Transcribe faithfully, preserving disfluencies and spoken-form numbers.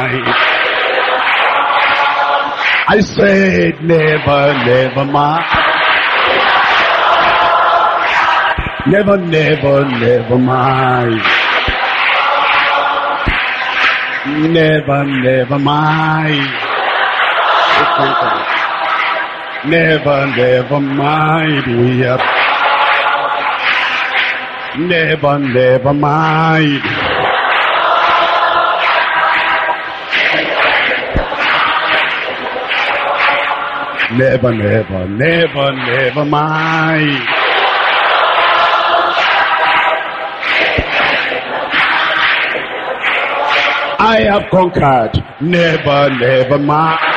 I said never, never mind. Never, never, never mind. Never, never mind. Never, never mind. We have never, never mind. Never, never, never, never mind. I have conquered. Never, never mind.